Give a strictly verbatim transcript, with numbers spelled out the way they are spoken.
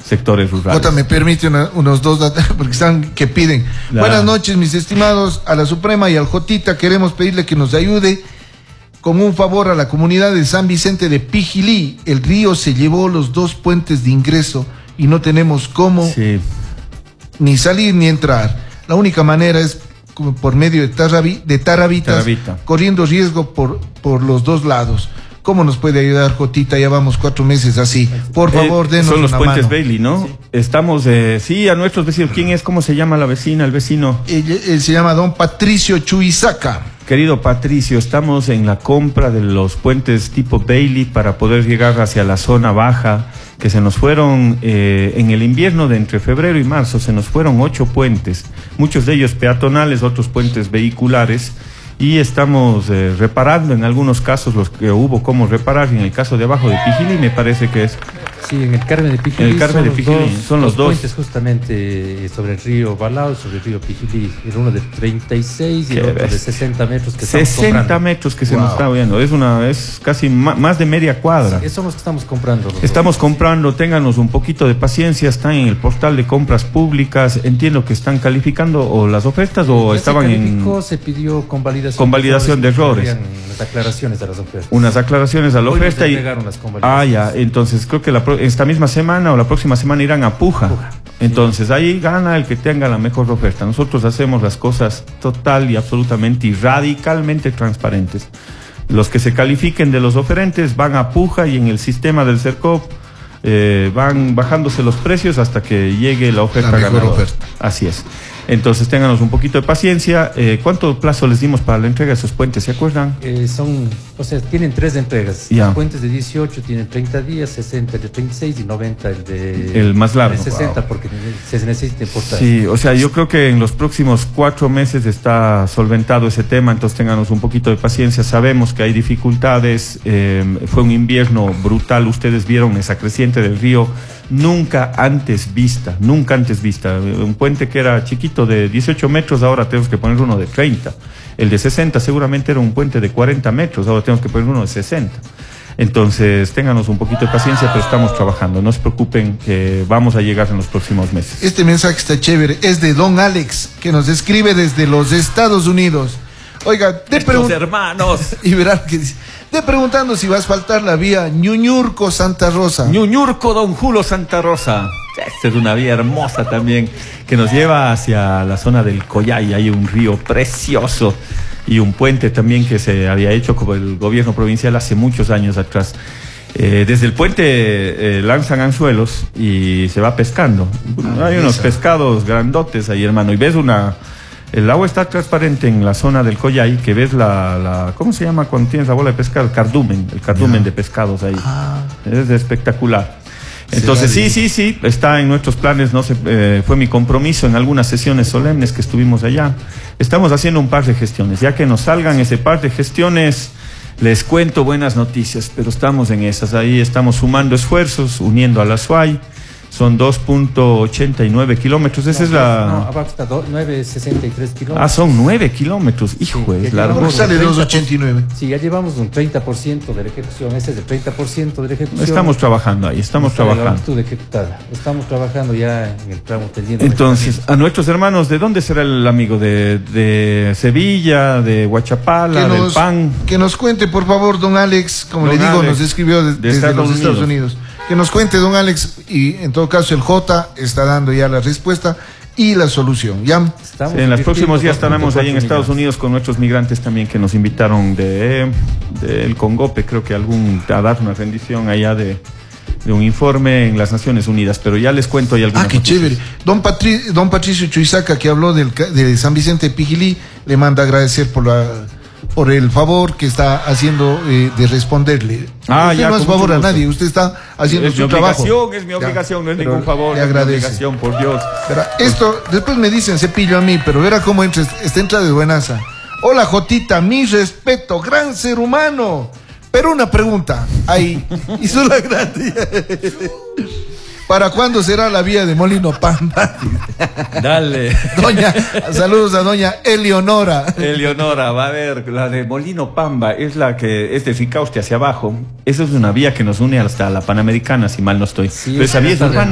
sectores rurales. Jota, me permite una, unos dos datos, porque están que piden. La... Buenas noches, mis estimados, a la Suprema y al Jotita, queremos pedirle que nos ayude con un favor a la comunidad de San Vicente de Pijilí. El río se llevó los dos puentes de ingreso y no tenemos cómo sí. ni salir ni entrar. La única manera es como por medio de, tarrabi, de tarabitas, Tarabita. corriendo riesgo por, por los dos lados. ¿Cómo nos puede ayudar, Jotita? Ya vamos cuatro meses así. Por favor, denos una mano. Son los puentes Bailey, ¿no? Sí. Estamos, eh, sí, a nuestros vecinos. ¿Quién es? ¿Cómo se llama la vecina, el vecino? Él, él se llama don Patricio Chuizaca. Querido Patricio, estamos en la compra de los puentes tipo Bailey para poder llegar hacia la zona baja, que se nos fueron, eh, en el invierno de entre febrero y marzo, se nos fueron ocho puentes, muchos de ellos peatonales, otros puentes vehiculares, y estamos eh, reparando en algunos casos los que hubo como reparar. En el caso de abajo de Pijilí me parece que es... Sí, en el Carmen de Pijilí, en el Carmen son, de Pijilí los dos, son los dos puentes justamente sobre el río Balao, sobre el río Pijilí. Era uno de treinta y seis y el otro de sesenta metros que estamos comprando. sesenta metros que se wow. nos está viendo, es una es casi más de media cuadra. Sí, esos son los que estamos comprando. Estamos dos. comprando, ténganos un poquito de paciencia, están en el portal de compras públicas, entiendo que están calificando o las ofertas o ya estaban se calificó, en... se pidió convalidación, convalidación de errores. Unas aclaraciones a las ofertas. Unas aclaraciones a la Hoy oferta nos y... las convalidaciones. Ah, ya, entonces creo que la, esta misma semana o la próxima semana irán a Puja. Puja. Entonces sí. ahí gana el que tenga la mejor oferta. Nosotros hacemos las cosas total y absolutamente y radicalmente transparentes. Los que se califiquen de los oferentes van a Puja y en el sistema del CERCOP eh, van bajándose los precios hasta que llegue la oferta la mejor ganadora. Oferta. Así es. Entonces, ténganos un poquito de paciencia. Eh, ¿Cuánto plazo les dimos para la entrega de esos puentes? ¿Se acuerdan? Eh, son, o sea, tienen tres entregas. Ya. Los puentes de dieciocho tienen treinta días, sesenta el de treinta y seis y noventa el de... El más largo. El de sesenta, wow. porque se necesita importar. Sí, o sea, yo creo que en los próximos cuatro meses está solventado ese tema, entonces ténganos un poquito de paciencia. Sabemos que hay dificultades, eh, fue un invierno brutal, ustedes vieron esa creciente del río, nunca antes vista, nunca antes vista. Un puente que era chiquito de dieciocho metros, ahora tenemos que poner uno de treinta. El de sesenta seguramente era un puente de cuarenta metros, ahora tenemos que poner uno de sesenta. Entonces, ténganos un poquito de paciencia, pero estamos trabajando. No se preocupen, que vamos a llegar en los próximos meses. Este mensaje está chévere, es de don Alex, que nos escribe desde los Estados Unidos. Oiga, te pregunto... hermanos. Y verán que dice... Te preguntando si va a asfaltar la vía Ñuñurco Santa Rosa. Ñuñurco Don Julio Santa Rosa. Esta es una vía hermosa también que nos lleva hacia la zona del Collay. Hay un río precioso y un puente también que se había hecho como el gobierno provincial hace muchos años atrás. Eh, desde el puente eh, lanzan anzuelos y se va pescando. Ah, Hay unos esa. pescados grandotes ahí, hermano, y ves una... El agua está transparente en la zona del Collay, que ves la, la... ¿Cómo se llama cuando tienes la bola de pescado? El cardumen, el cardumen yeah. de pescados ahí. Ah. Es espectacular. Entonces, sí, sí, sí, está en nuestros planes, no sé, eh, fue mi compromiso en algunas sesiones solemnes que estuvimos allá. Estamos haciendo un par de gestiones, ya que nos salgan ese par de gestiones, les cuento buenas noticias, pero estamos en esas, ahí estamos sumando esfuerzos, uniendo a la S U A Y. Son dos punto ochenta y nueve kilómetros. Esa no, es la... No, abajo está nueve punto sesenta y tres kilómetros. Ah, son nueve kilómetros. Hijo, sí, es largo. ¿Cómo sale dos ochenta y nueve? Sí, ya llevamos un treinta por ciento de la ejecución. Ese es el treinta por ciento de la ejecución. Estamos trabajando ahí, estamos Está trabajando. De ejecutada. Estamos trabajando ya en el tramo pendiente. Entonces, a nuestros hermanos, ¿de dónde será el amigo? ¿De, de Sevilla, de Huachapala, del P A N? Que nos cuente, por favor, don Alex, como don le digo, Alex, nos escribió de, de desde Estados los Estados Unidos. Unidos. Que nos cuente, don Alex, y en todo caso el J está dando ya la respuesta y la solución. ¿Ya? Sí, en los próximos días estaremos ahí en Estados Unidos con nuestros migrantes también que nos invitaron de, de el Congope, creo que algún a dar una rendición allá de, de un informe en las Naciones Unidas, pero ya les cuento ahí algunas Ah, qué noticias. chévere. Don, Patri, don Patricio Chuizaca, que habló del, de San Vicente de Pijilí, le manda agradecer por la... por el favor que está haciendo eh, de responderle. Ah, usted ya, no es favor a nadie, usted está haciendo es su mi trabajo. obligación, es mi obligación, ya, no es ningún favor, le es mi agradece. obligación, por Dios. Verá, esto, después me dicen cepillo a mí, pero verá cómo entra, esta entra de buenaza. Hola Jotita, mi respeto, gran ser humano. Pero una pregunta, ahí, hizo la grande. ¿Para cuándo será la vía de Molino Pamba? Dale. Doña, saludos a doña Eleonora. Eleonora, va a ver, la de Molino Pamba es la que es de Ricauste hacia abajo. Esa es una vía que nos une hasta la Panamericana, si mal no estoy. Sí, pero esa vía es urbana.